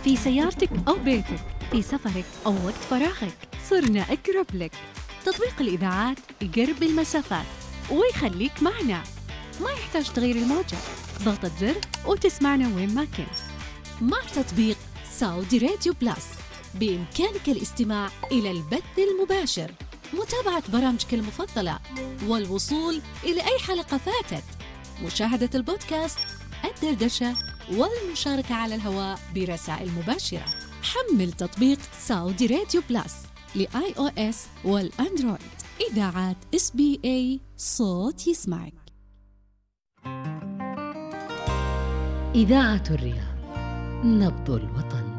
في سيارتك أو بيتك، في سفرك أو وقت فراغك، صرنا أقرب لك. تطبيق الإذاعات يقرب المسافات ويخليك معنا، ما يحتاج تغير الموجة، ضغطة زر وتسمعنا وين ما كنت. مع تطبيق سعودي راديو بلس بإمكانك الاستماع إلى البث المباشر، متابعة برامجك المفضلة، والوصول إلى أي حلقة فاتت، مشاهدة البودكاست، الدردشة، والمشاركة على الهواء برسائل مباشرة. حمل تطبيق سعودي راديو بلس لآي أو إس والأندرويد. إذاعات SBA، صوت يسمعك. إذاعة الرياض، نبض الوطن.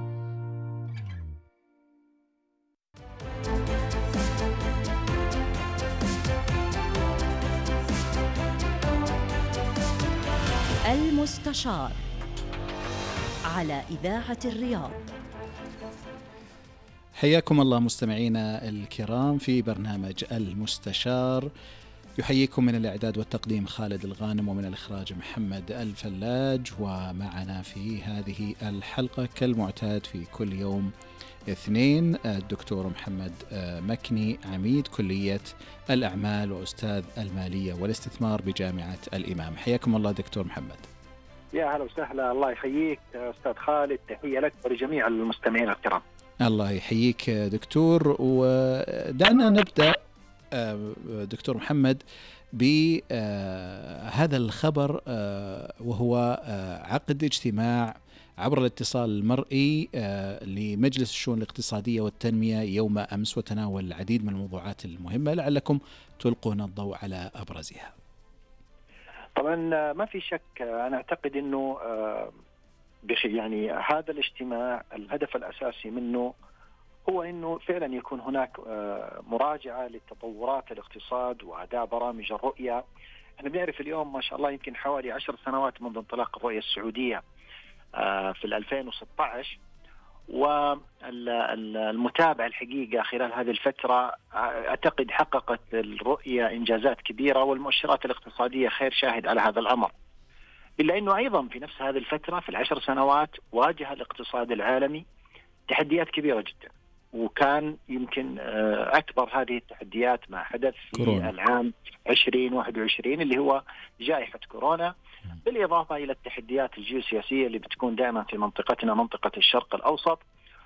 المستشار على إذاعة الرياض. حياكم الله مستمعينا الكرام في برنامج المستشار. يحييكم من الإعداد والتقديم خالد الغانم، ومن الإخراج محمد الفلاج. ومعنا في هذه الحلقة كالمعتاد في كل يوم اثنين الدكتور محمد مكني، عميد كلية الأعمال وأستاذ المالية والاستثمار بجامعة الإمام. حياكم الله دكتور محمد. يا هلا وسهلا، الله يحييك أستاذ خالد، تحية لك ولجميع المستمعين الكرام. الله يحييك دكتور. ودعنا نبدأ دكتور محمد بهذا الخبر، وهو عقد اجتماع عبر الاتصال المرئي لمجلس الشؤون الاقتصادية والتنمية يوم أمس، وتناول العديد من الموضوعات المهمة، لعلكم تلقون الضوء على أبرزها. طبعا ما في شك، أنا أعتقد أنه يعني هذا الاجتماع الهدف الأساسي منه هو أنه فعلا يكون هناك مراجعة للتطورات الاقتصاد وأداء برامج الرؤية. احنا بنعرف اليوم ما شاء الله يمكن حوالي 10 سنوات منذ انطلاق الرؤية السعودية في 2016، والمتابعة الحقيقة خلال هذه الفترة أعتقد حققت الرؤية إنجازات كبيرة، والمؤشرات الاقتصادية خير شاهد على هذا الأمر. إلا أنه أيضا في نفس هذه الفترة في ال10 سنوات واجه الاقتصاد العالمي تحديات كبيرة جدا، وكان يمكن أكبر هذه التحديات ما حدث في كورونا. العام 2021 اللي هو جائحة كورونا، بالإضافة إلى التحديات الجيوسياسية اللي بتكون دائما في منطقتنا، منطقة الشرق الأوسط.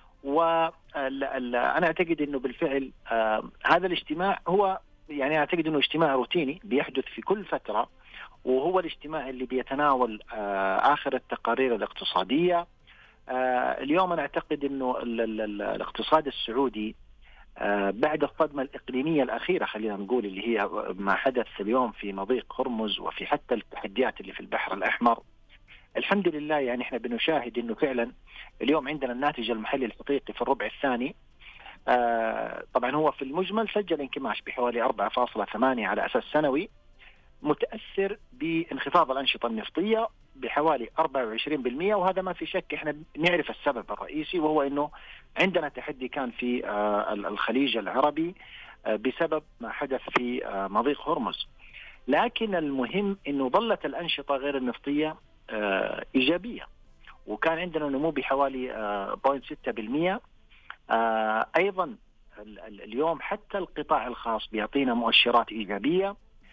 وأنا أعتقد أنه بالفعل هذا الاجتماع هو يعني أعتقد أنه اجتماع روتيني بيحدث في كل فترة، وهو الاجتماع اللي بيتناول آخر التقارير الاقتصادية. اليوم أنا أعتقد أنه الاقتصاد السعودي بعد الصدمة الإقليمية الأخيرة، خلينا نقول اللي هي ما حدث اليوم في مضيق هرمز وفي حتى التحديات اللي في البحر الأحمر، الحمد لله يعني احنا بنشاهد أنه فعلا اليوم عندنا الناتج المحلي الحقيقي في الربع الثاني طبعا هو في المجمل سجل انكماش بحوالي 4.8 على أساس سنوي، متأثر بانخفاض الأنشطة النفطية بحوالي 24%. وهذا ما في شك احنا نعرف السبب الرئيسي، وهو انه عندنا تحدي كان في الخليج العربي بسبب ما حدث في مضيق هرمز. لكن المهم انه ظلت الأنشطة غير النفطية إيجابية، وكان عندنا نمو بحوالي 0.6%. أيضا اليوم حتى القطاع الخاص بيعطينا مؤشرات إيجابية.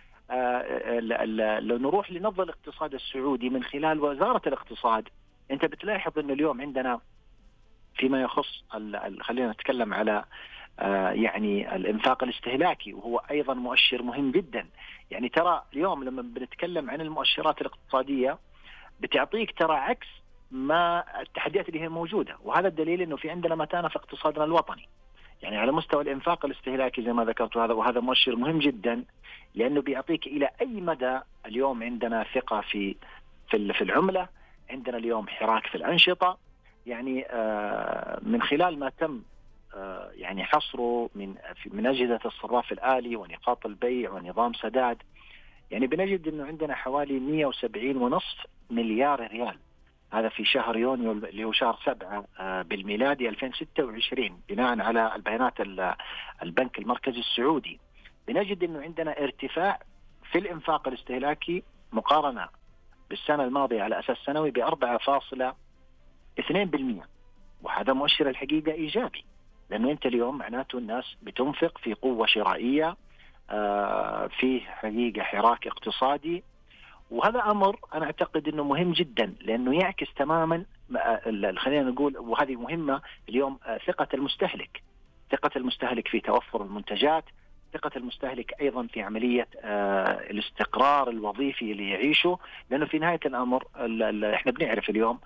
لو نروح لنبض الاقتصاد السعودي من خلال وزارة الاقتصاد، انت بتلاحظ ان اليوم عندنا فيما يخص خلينا نتكلم على يعني الانفاق الاستهلاكي، وهو ايضا مؤشر مهم جدا. يعني ترى اليوم لما بنتكلم عن المؤشرات الاقتصادية بتعطيك ترى عكس ما التحديات اللي هي موجودة، وهذا الدليل انه في عندنا متانة في اقتصادنا الوطني. يعني على مستوى الانفاق الاستهلاكي زي ما ذكرت، وهذا مؤشر مهم جدا، لأنه بيعطيك إلى أي مدى اليوم عندنا ثقة في العملة، عندنا اليوم حراك في الأنشطة. يعني من خلال ما تم يعني حصره من أجهزة الصراف الآلي ونقاط البيع ونظام سداد، يعني بنجد أنه عندنا حوالي 170.5 مليار ريال، هذا في شهر يونيو اللي هو شهر 7 بالميلادي 2026 بناء على البيانات البنك المركزي السعودي. بنجد أنه عندنا ارتفاع في الإنفاق الاستهلاكي مقارنة بالسنة الماضية على أساس سنوي ب4.2%. وهذا مؤشر الحقيقة إيجابي، لأنه أنت اليوم معناته الناس بتنفق في قوة شرائية، في حقيقة حراك اقتصادي، وهذا أمر أنا أعتقد أنه مهم جدا، لأنه يعكس تماما خلينا نقول، وهذه مهمة اليوم، ثقة المستهلك في توفر المنتجات، ثقة المستهلك أيضا في عملية الاستقرار الوظيفي اللي يعيشه، لأنه في نهاية الأمر إحنا بنعرف اليوم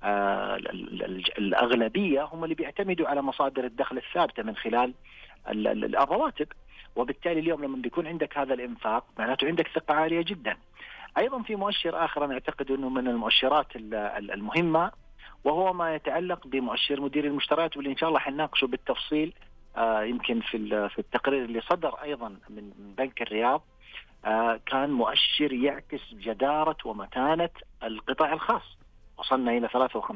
الأغلبية هم اللي بيعتمدوا على مصادر الدخل الثابتة من خلال الرواتب، وبالتالي اليوم لما بيكون عندك هذا الإنفاق معناته عندك ثقة عالية جدا. أيضا في مؤشر آخر أنا أعتقد أنه من المؤشرات المهمة، وهو ما يتعلق بمؤشر مدير المشتريات، واللي إن شاء الله حنناقشه بالتفصيل يمكن في التقرير اللي صدر أيضا من بنك الرياض. كان مؤشر يعكس جدارة ومتانة القطاع الخاص، وصلنا إلى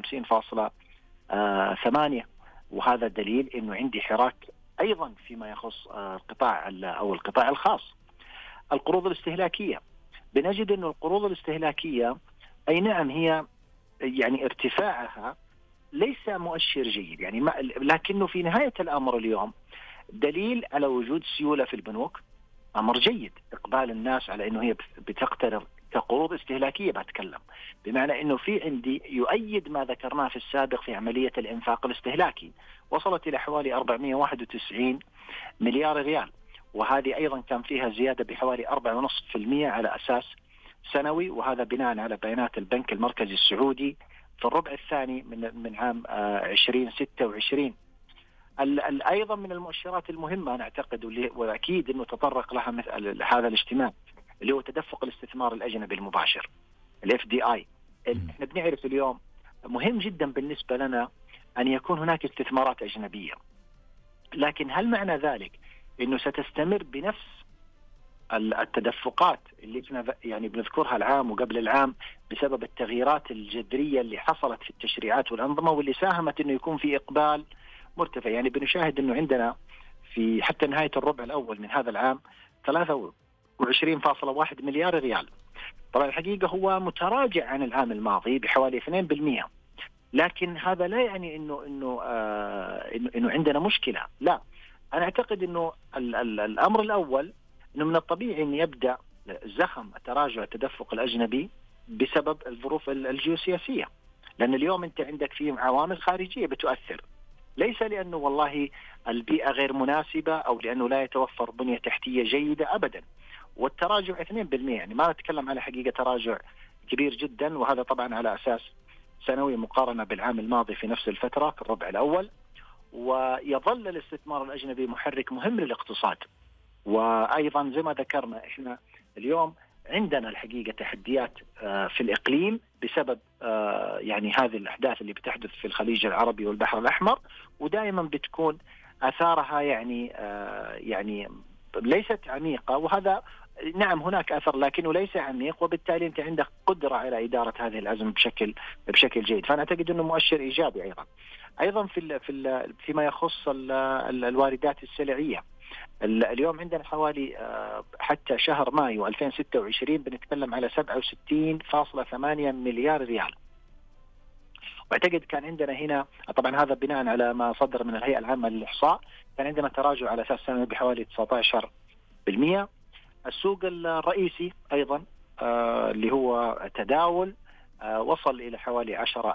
53.8، وهذا دليل أنه عندي حراك أيضا فيما يخص القطاع الخاص. القروض الاستهلاكية، بنجد أنه القروض الاستهلاكية أي نعم هي يعني ارتفاعها ليس مؤشر جيد، يعني لكنه في نهاية الأمر اليوم دليل على وجود سيولة في البنوك، أمر جيد. إقبال الناس على أنه هي بتقترض كقروض استهلاكية، بتكلم بمعنى أنه في عندي يؤيد ما ذكرناه في السابق في عملية الإنفاق الاستهلاكي، وصلت إلى حوالي 491 مليار ريال، وهذه أيضا كان فيها زيادة بحوالي 4.5% على أساس سنوي، وهذا بناء على بيانات البنك المركزي السعودي في الربع الثاني من عام 2026. أيضا من المؤشرات المهمة أنا أعتقد، وأكيد أنه تطرق لها مثل هذا الاجتماع، اللي هو تدفق الاستثمار الأجنبي المباشر، FDI. احنا بنعرف اليوم مهم جدا بالنسبة لنا أن يكون هناك استثمارات أجنبية، لكن هل معنى ذلك أنه ستستمر بنفس التدفقات اللي احنا يعني بنذكرها العام وقبل العام بسبب التغييرات الجذرية اللي حصلت في التشريعات والأنظمة، واللي ساهمت أنه يكون في إقبال مرتفع؟ يعني بنشاهد أنه عندنا في حتى نهاية الربع الأول من هذا العام 23.1 مليار ريال. طبعا الحقيقة هو متراجع عن العام الماضي بحوالي 2%، لكن هذا لا يعني إنه عندنا مشكلة، لا. أنا أعتقد إنه الأمر الأول إنه من الطبيعي أن يبدأ زخم تراجع التدفق الأجنبي بسبب الظروف الجيوسياسية، لأن اليوم أنت عندك فيه عوامل خارجية بتؤثر، ليس لأنه والله البيئة غير مناسبة أو لأنه لا يتوفر بنية تحتية جيدة أبدا. والتراجع 2%، يعني ما نتكلم على حقيقة تراجع كبير جدا، وهذا طبعا على أساس سنوي مقارنة بالعام الماضي في نفس الفترة في الربع الأول. ويظل الاستثمار الأجنبي محرك مهم للاقتصاد، وأيضا زي ما ذكرنا إحنا اليوم عندنا الحقيقة تحديات في الإقليم بسبب يعني هذه الأحداث اللي بتحدث في الخليج العربي والبحر الأحمر، ودائما بتكون آثارها يعني ليست عميقة، وهذا نعم هناك أثر لكنه ليس عميق، وبالتالي أنت عندك قدرة على إدارة هذه الأزمة بشكل جيد. فأنا أعتقد أنه مؤشر إيجابي. أيضا فيما يخص الواردات السلعية، اليوم عندنا حوالي حتى شهر مايو 2026 بنتكلم على 67.8 مليار ريال، واعتقد كان عندنا هنا طبعا هذا بناء على ما صدر من الهيئة العامة للإحصاء، كان عندنا تراجع على أساس سنوي بحوالي 19%. السوق الرئيسي أيضا اللي هو تداول وصل إلى حوالي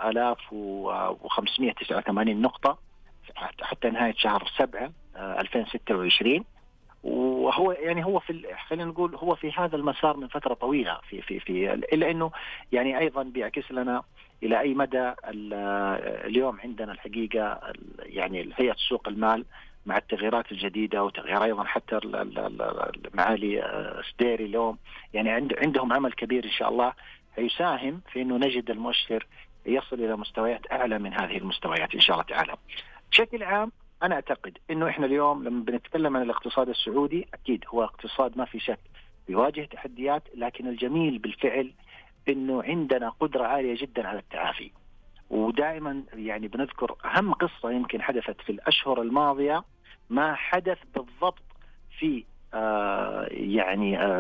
10,589 نقطة حتى نهاية شهر 7 2026، وهو يعني هو خلينا نقول هو في هذا المسار من فترة طويلة في إلا إنه يعني أيضا بيعكس لنا إلى أي مدى اليوم عندنا الحقيقة يعني هيئة سوق المال مع التغييرات الجديدة وتغيير أيضا حتى معالي سديري اليوم يعني عندهم عمل كبير إن شاء الله هيساهم في إنه نجد المؤشر يصل إلى مستويات أعلى من هذه المستويات إن شاء الله تعالى. بشكل عام أنا أعتقد إنه إحنا اليوم لما بنتكلم عن الاقتصاد السعودي أكيد هو اقتصاد ما في شك بيواجه تحديات، لكن الجميل بالفعل إنه عندنا قدرة عالية جدا على التعافي. ودائما يعني بنذكر أهم قصة يمكن حدثت في الأشهر الماضية، ما حدث بالضبط في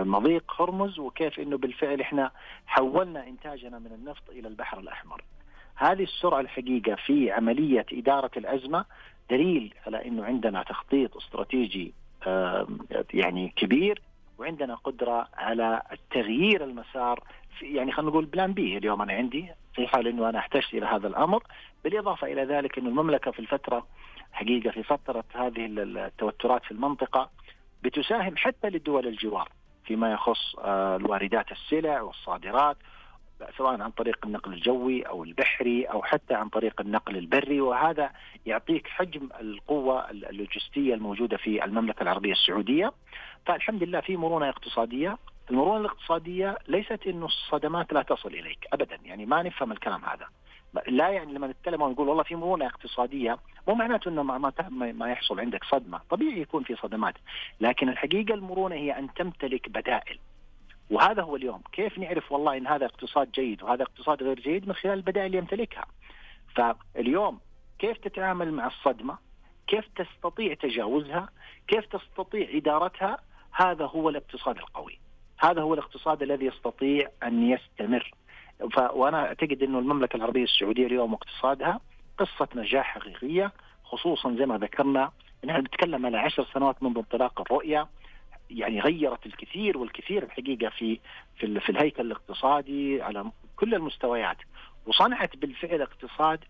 مضيق هرمز، وكيف إنه بالفعل إحنا حولنا إنتاجنا من النفط إلى البحر الأحمر. هذه السرعة الحقيقة في عملية إدارة الأزمة دليل على أنه عندنا تخطيط استراتيجي يعني كبير، وعندنا قدرة على تغيير المسار يعني خلينا نقول بلان بي اليوم أنا عندي في حال أنه أنا أحتاج إلى هذا الأمر. بالإضافة إلى ذلك أن المملكة في الفترة حقيقة في فترة هذه التوترات في المنطقة بتساهم حتى للدول الجوار فيما يخص الواردات السلع والصادرات، سواء عن طريق النقل الجوي أو البحري أو حتى عن طريق النقل البري، وهذا يعطيك حجم القوة اللوجستية الموجودة في المملكة العربية السعودية. فالحمد لله في مرونة اقتصادية. المرونة الاقتصادية ليست إنه الصدمات لا تصل إليك أبدا، يعني ما نفهم الكلام هذا. لا يعني لما نتكلم ونقول والله في مرونة اقتصادية مو معناته إنه ما يحصل عندك صدمة، طبيعي يكون في صدمات، لكن الحقيقة المرونة هي أن تمتلك بدائل. وهذا هو اليوم كيف نعرف والله إن هذا اقتصاد جيد وهذا اقتصاد غير جيد؟ من خلال البدائل اللي يمتلكها. فاليوم كيف تتعامل مع الصدمة، كيف تستطيع تجاوزها، كيف تستطيع إدارتها، هذا هو الاقتصاد القوي، هذا هو الاقتصاد الذي يستطيع أن يستمر. وأنا أعتقد أنه المملكة العربية السعودية اليوم اقتصادها قصة نجاح حقيقية، خصوصا زي ما ذكرنا نحن نتكلم على 10 سنوات منذ انطلاق الرؤية، يعني غيرت الكثير والكثير الحقيقة في الهيكل الاقتصادي على كل المستويات، وصنعت بالفعل اقتصاد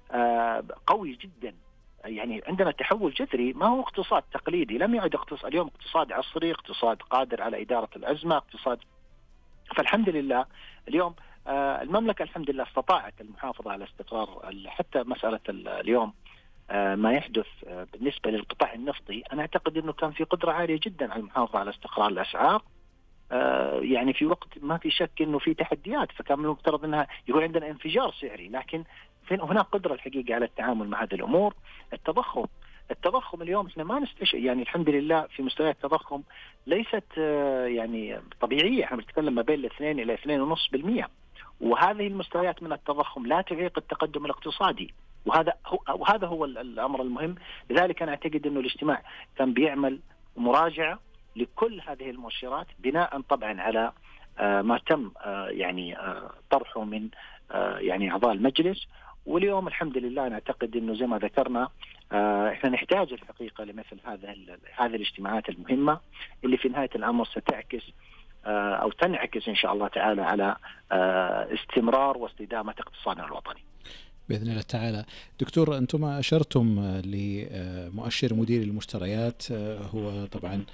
قوي جدا. يعني عندنا تحول جذري، ما هو اقتصاد تقليدي، لم يعد اقتصاد اليوم اقتصاد عصري، اقتصاد قادر على إدارة الأزمة، اقتصاد. فالحمد لله اليوم المملكة الحمد لله استطاعت المحافظة على استقرار. حتى مسألة اليوم ما يحدث بالنسبة للقطاع النفطي، أنا أعتقد أنه كان في قدرة عالية جدا على المحافظة على استقرار الأسعار، يعني في وقت ما في شك أنه في تحديات، فكان من المفترض أنها يكون عندنا انفجار سعري، لكن هناك قدرة الحقيقة على التعامل مع هذه الأمور. التضخم اليوم احنا ما يعني الحمد لله في مستويات التضخم ليست يعني طبيعية، احنا بنتكلم ما بين 2 إلى 2.5%، وهذه المستويات من التضخم لا تعيق التقدم الاقتصادي، وهذا هو الأمر المهم. لذلك أنا أعتقد أنه الاجتماع كان بيعمل مراجعة لكل هذه المؤشرات بناء طبعا على ما تم يعني طرحه من يعني أعضاء المجلس. واليوم الحمد لله نعتقد أنه زي ما ذكرنا احنا نحتاج الحقيقة لمثل هذه الاجتماعات المهمة اللي في نهاية الأمر ستعكس أو تنعكس إن شاء الله تعالى على استمرار واستدامة اقتصادنا الوطني بإذن الله تعالى. دكتور، أنتم أشرتم لمؤشر مدير المشتريات، هو طبعا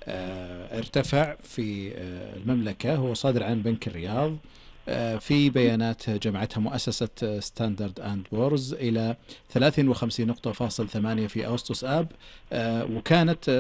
ارتفع في المملكة، هو صادر عن بنك الرياض، في بيانات جمعتها مؤسسة ستاندرد أند بورز إلى 53.8 نقطة في أغسطس آب، وكانت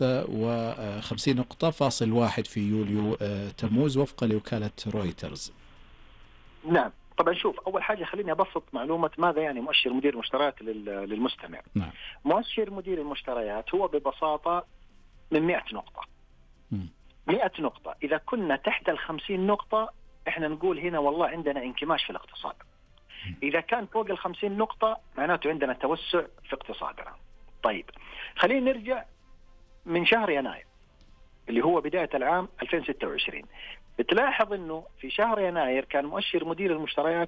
53.1 نقطة في يوليو تموز وفقا لوكالة رويترز. نعم طبعا. شوف، أول حاجة خليني أبسط معلومة ماذا يعني مؤشر مدير المشتريات للمستمع. نعم. مؤشر مدير المشتريات هو ببساطة من 100 نقطة. 100 نقطة إذا كنا تحت 50 نقطة احنا نقول هنا والله عندنا انكماش في الاقتصاد. إذا كان فوق 50 نقطة معناته عندنا توسع في اقتصادنا. طيب خلينا نرجع من شهر يناير اللي هو بداية العام 2026. بتلاحظ انه في شهر يناير كان مؤشر مدير المشتريات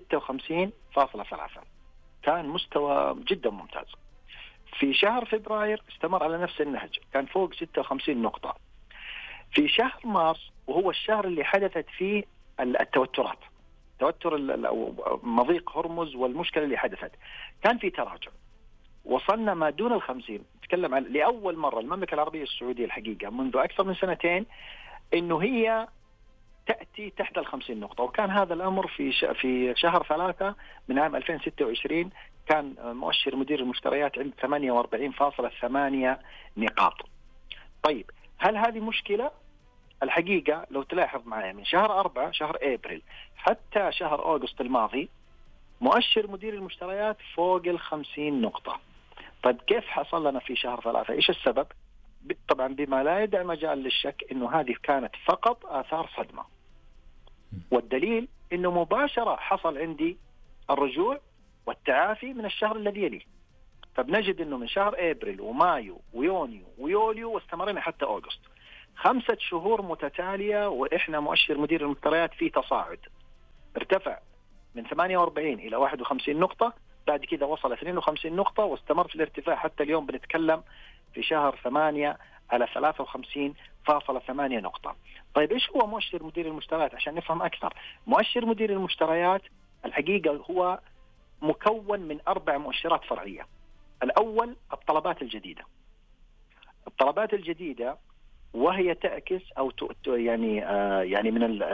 56.3، كان مستوى جدا ممتاز. في شهر فبراير استمر على نفس النهج، كان فوق 56 نقطة. في شهر مارس وهو الشهر اللي حدثت فيه التوترات، توتر مضيق هرمز والمشكلة اللي حدثت، كان في تراجع، وصلنا ما دون 50. نتكلم عن لأول مرة المملكة العربية السعودية الحقيقة منذ أكثر من سنتين إنه هي تأتي تحت 50 نقطة، وكان هذا الأمر في شهر 3 من عام 2026 كان مؤشر مدير المشتريات عند 48.8 نقاط. طيب هل هذه مشكلة؟ الحقيقة لو تلاحظ معي من شهر 4 شهر أبريل حتى شهر أغسطس الماضي مؤشر مدير المشتريات فوق 50 نقطة. طيب كيف حصل لنا في شهر 3؟ إيش السبب؟ طبعا بما لا يدع مجال للشك إنه هذه كانت فقط آثار صدمة، والدليل إنه مباشرة حصل عندي الرجوع والتعافي من الشهر الذي يليه. فبنجد إنه من شهر أبريل ومايو ويونيو ويوليو واستمرنا حتى أغسطس 5 شهور متتالية وإحنا مؤشر مدير المشتريات فيه تصاعد، ارتفع من 48 إلى 51 نقطة، بعد كذا وصل 52 نقطة واستمر في الارتفاع حتى اليوم بنتكلم في شهر 8 على 53.8 نقطة. طيب إيش هو مؤشر مدير المشتريات عشان نفهم أكثر؟ مؤشر مدير المشتريات الحقيقة هو مكون من 4 مؤشرات فرعية. الأول الطلبات الجديدة. الطلبات الجديدة وهي تعكس أو يعني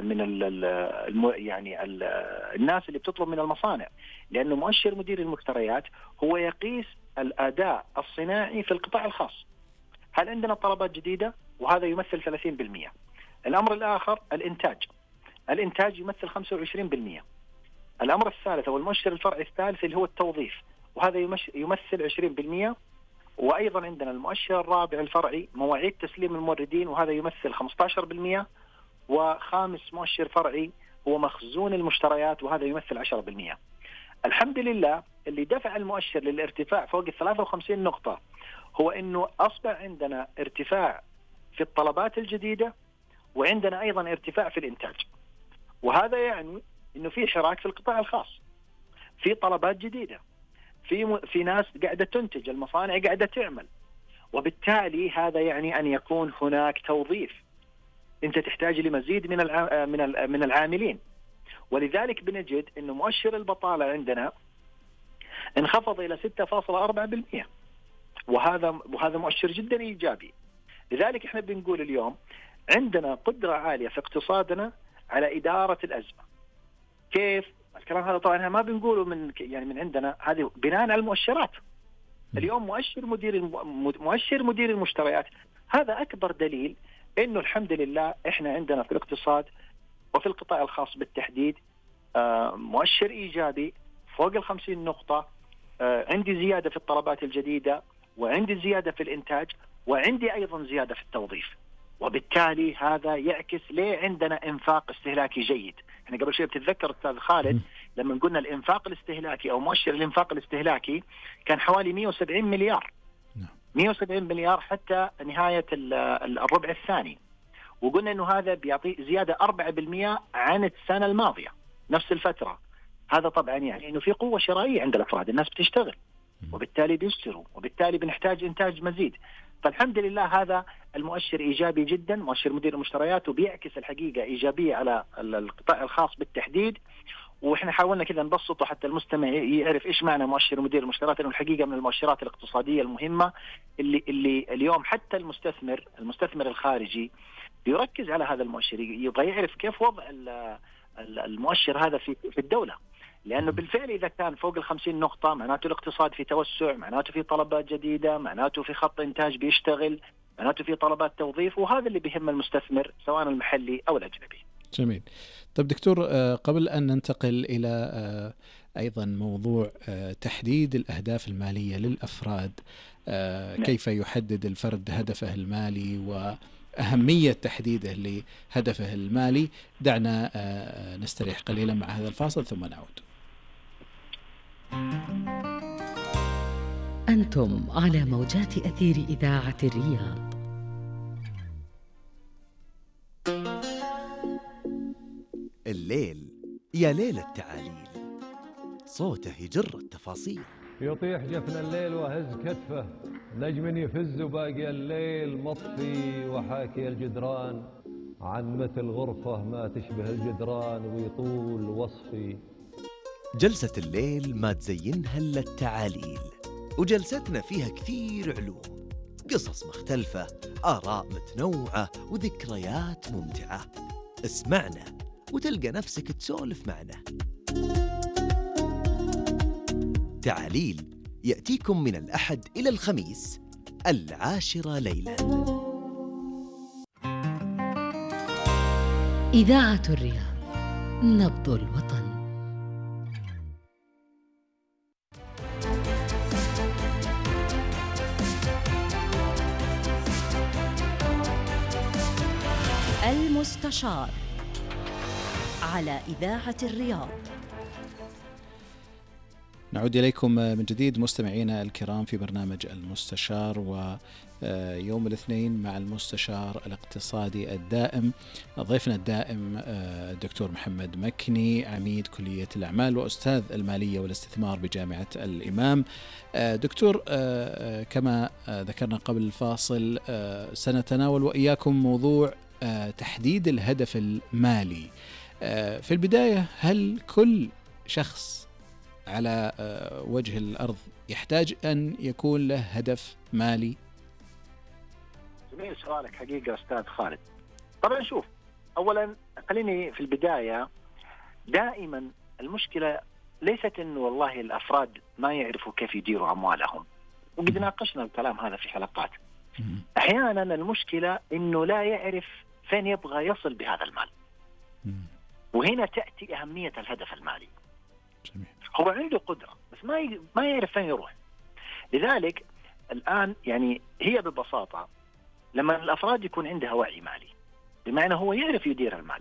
الناس اللي بتطلب من المصانع، لأنه مؤشر مدير المشتريات هو يقيس الأداء الصناعي في القطاع الخاص. هل عندنا طلبات جديدة؟ وهذا يمثل 30%. الأمر الآخر الإنتاج يمثل 25%. الأمر الثالث أو المؤشر الفرعي الثالث اللي هو التوظيف، وهذا يمثل 20%. وأيضا عندنا المؤشر الرابع الفرعي مواعيد تسليم الموردين، وهذا يمثل 15%. وخامس مؤشر فرعي هو مخزون المشتريات، وهذا يمثل 10%. الحمد لله اللي دفع المؤشر للارتفاع فوق 53 نقطة هو أنه أصبح عندنا ارتفاع في الطلبات الجديدة، وعندنا أيضا ارتفاع في الإنتاج. وهذا يعني أنه في حراك في القطاع الخاص، في طلبات جديدة، في ناس قاعدة تنتج، المصانع قاعدة تعمل، وبالتالي هذا يعني أن يكون هناك توظيف. أنت تحتاج لمزيد من العاملين، ولذلك بنجد أنه مؤشر البطالة عندنا انخفض إلى 6.4%، وهذا مؤشر جدا إيجابي. لذلك احنا بنقول اليوم عندنا قدرة عالية في اقتصادنا على إدارة الأزمة. كيف؟ الكلام هذا طبعا ما بنقوله من عندنا، هذه بناء على المؤشرات. اليوم مؤشر مدير المشتريات هذا أكبر دليل إنه الحمد لله إحنا عندنا في الاقتصاد وفي القطاع الخاص بالتحديد مؤشر إيجابي فوق 50 نقطة. عندي زيادة في الطلبات الجديدة، وعندي زيادة في الإنتاج، وعندي أيضا زيادة في التوظيف. وبالتالي هذا يعكس ليه عندنا إنفاق استهلاكي جيد. احنا قبل شوي بتتذكر أستاذ خالد لما قلنا الإنفاق الاستهلاكي أو مؤشر الإنفاق الاستهلاكي كان حوالي 170 مليار 170 مليار حتى نهاية الربع الثاني، وقلنا إنه هذا بيعطي زيادة 4% عن السنة الماضية نفس الفترة. هذا طبعا يعني إنه في قوة شرائية عند الأفراد، الناس بتشتغل وبالتالي بيشتروا، وبالتالي بنحتاج إنتاج مزيد. فالحمد لله هذا المؤشر إيجابي جدا، مؤشر مدير المشتريات، وبيعكس الحقيقة إيجابية على القطاع الخاص بالتحديد. وإحنا حاولنا كذا نبسطه حتى المستمع يعرف إيش معنى مؤشر مدير المشتريات، لأنه الحقيقة من المؤشرات الاقتصادية المهمة اللي اليوم حتى المستثمر الخارجي بيركز على هذا المؤشر، يبغى يعرف كيف وضع المؤشر هذا في الدولة. لأنه بالفعل إذا كان فوق 50 نقطة معناته الاقتصاد في توسع، معناته في طلبات جديدة، معناته في خط إنتاج بيشتغل، معناته في طلبات توظيف، وهذا اللي بيهم المستثمر سواء المحلي أو الأجنبي. جميل. طيب دكتور، قبل أن ننتقل إلى أيضا موضوع تحديد الأهداف المالية للأفراد، كيف يحدد الفرد هدفه المالي وأهمية تحديده لهدفه المالي، دعنا نستريح قليلا مع هذا الفاصل ثم نعود. أنتم على موجات أثير إذاعة الرياض. الليل يا ليل التعاليل، صوته يجر التفاصيل، يطيح جفن الليل وهز كتفه، نجم يفز وباقي الليل مطفي، وحاكي الجدران عن مثل غرفة ما تشبه الجدران ويطول وصفي. جلسة الليل ما تزينها إلا التعاليل، وجلستنا فيها كثير علوم، قصص مختلفة، آراء متنوعة، وذكريات ممتعة. اسمعنا وتلقى نفسك تسولف معنا. تعاليل يأتيكم من الأحد إلى الخميس 10 ليلاً. إذاعة الرياض، نبض الوطن. المستشار على إذاعة الرياض. نعود إليكم من جديد مستمعينا الكرام في برنامج المستشار، ويوم الاثنين مع المستشار الاقتصادي الدائم ضيفنا الدائم الدكتور محمد مكني، عميد كلية الأعمال وأستاذ المالية والاستثمار بجامعة الإمام. دكتور، كما ذكرنا قبل الفاصل سنتناول وإياكم موضوع تحديد الهدف المالي. في البداية، هل كل شخص على وجه الأرض يحتاج أن يكون له هدف مالي؟ جميل سؤالك حقيقة أستاذ خالد. طبعا شوف، أولا خليني في البداية، دائما المشكلة ليست أنه والله الأفراد ما يعرفوا كيف يديروا أموالهم، وقد ناقشنا الكلام هذا في حلقات. أحيانا المشكلة أنه لا يعرف فين يبغى يصل بهذا المال، وهنا تأتي أهمية الهدف المالي. جميل. هو عنده قدرة بس ما يعرف فين يروح. لذلك الآن يعني هي ببساطة لما الأفراد يكون عندها وعي مالي، بمعنى هو يعرف يدير المال،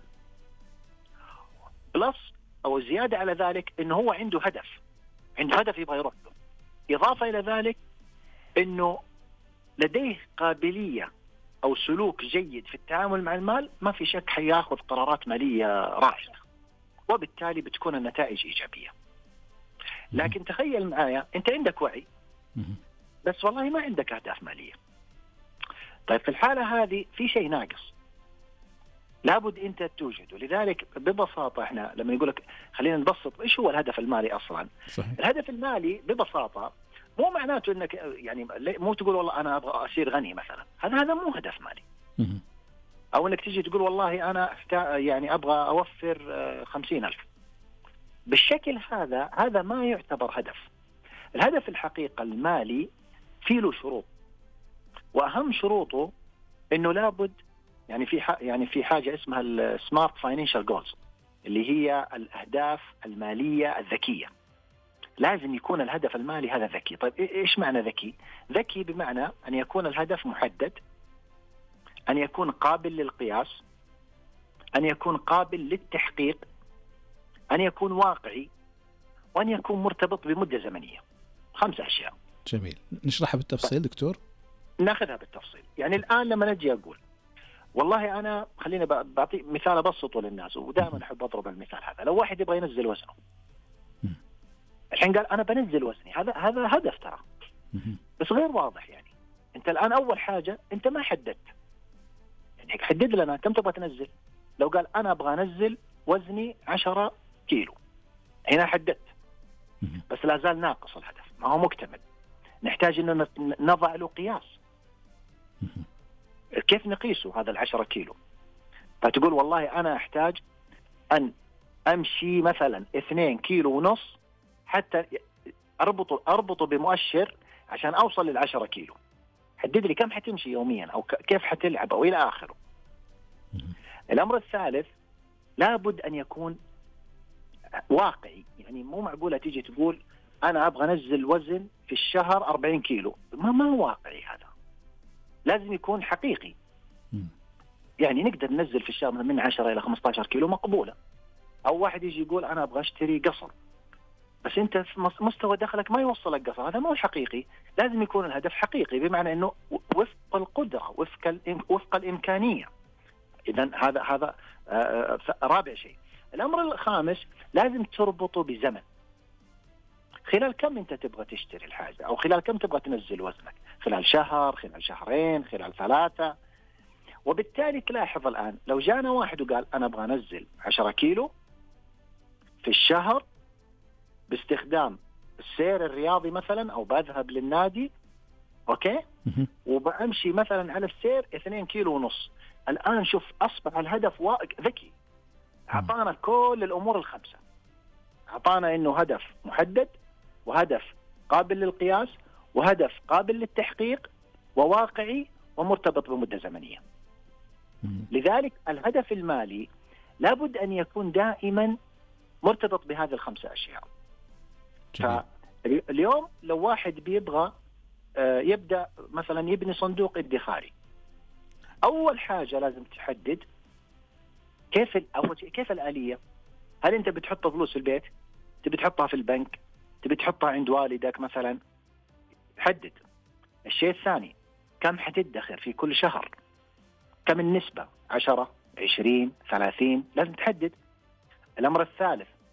بلس أو زيادة على ذلك إنه هو عنده هدف يبغى يروح له، إضافة إلى ذلك إنه لديه قابلية أو سلوك جيد في التعامل مع المال، ما في شك حياخذ قرارات مالية رائعة، وبالتالي بتكون النتائج إيجابية. لكن تخيل معايا، أنت عندك وعي بس والله ما عندك أهداف مالية. طيب في الحالة هذه في شيء ناقص، لابد أنت توجده. لذلك ببساطة احنا لما نقولك خلينا نبسط إيش هو الهدف المالي أصلا. صحيح. الهدف المالي ببساطة مو معناته أنك يعني مو تقول والله أنا أبغى أصير غني مثلا، هذا مو هدف مالي. أو أنك تيجي تقول والله أنا يعني أبغى أوفر 50,000. بالشكل هذا ما يعتبر هدف. الهدف الحقيقة المالي فيه له شروط، وأهم شروطه إنه لابد يعني في حاجة اسمها السمارت فاينانشال جولز، اللي هي الأهداف المالية الذكية. لازم يكون الهدف المالي هذا ذكي. طيب إيش معنى ذكي؟ ذكي بمعنى أن يكون الهدف محدد، أن يكون قابل للقياس، أن يكون قابل للتحقيق، أن يكون واقعي، وأن يكون مرتبط بمدة زمنية. 5 أشياء. جميل، نشرحها بالتفصيل دكتور. ناخذها بالتفصيل. يعني الآن لما نجي أقول والله أنا خلينا بعطي مثال أبسطه للناس، ودائما أحب أضرب المثال هذا. لو واحد يبغى ينزل وزنه، الحين قال أنا بنزل وزني، هذا هدف ترى، بس غير واضح. يعني أنت الآن أول حاجة أنت ما حددت، يعني حدد لنا كم تبغى تنزل. لو قال أنا أبغى أنزل وزني 10 كيلو، هنا حددت، بس لا زال ناقص الهدف، ما هو مكتمل. نحتاج أن نضع له قياس. كيف نقيسه هذا 10 كيلو؟ فتقول والله أنا أحتاج أن أمشي مثلا 2 كيلو ونص حتى أربطه بمؤشر عشان أوصل 10 كيلو. حدد لي كم حتمشي يوميا، أو كيف حتلعب، أو إلى آخره. الأمر الثالث، لابد أن يكون واقعي. يعني مو معقولة تيجي تقول أنا أبغى أنزل وزن في الشهر 40 كيلو، ما هو واقعي هذا. لازم يكون حقيقي. يعني نقدر ننزل في الشهر من 10 إلى 15 كيلو مقبولة. أو واحد يجي يقول أنا أبغى أشتري قصر، بس أنت في مستوى دخلك ما يوصلك قصر، هذا مو حقيقي. لازم يكون الهدف حقيقي، بمعنى أنه وفق القدرة، وفق الإمكانية. إذن هذا رابع شيء. الأمر الخامس، لازم تربطه بزمن. خلال كم أنت تبغى تشتري الحاجة، أو خلال كم تبغى تنزل وزنك؟ خلال شهر، خلال شهرين، خلال 3. وبالتالي تلاحظ الآن لو جانا واحد وقال أنا أبغى أنزل 10 كيلو في الشهر باستخدام السير الرياضي مثلا، أو بذهب للنادي، أوكي، وبأمشي مثلا على السير 2 كيلو ونص. الآن شوف، أصبح الهدف ذكي. أعطانا كل الأمور ال5. أعطانا إنه هدف محدد، وهدف قابل للقياس، وهدف قابل للتحقيق، وواقعي، ومرتبط بمدة زمنية. لذلك الهدف المالي لابد أن يكون دائما مرتبط بهذه ال5 أشياء. فاليوم لو واحد بيبغى يبدأ مثلا يبني صندوق ادخاري، أول حاجة لازم تحدد كيف الآلية. هل أنت بتحط فلوس في البيت، تبي تحطها في البنك، تبي تحطها عند والدك مثلا، حدد. الشيء الثاني، كم حتدخر في كل شهر؟ كم النسبة؟ 10 20 30؟ لازم تحدد. الأمر الثالث،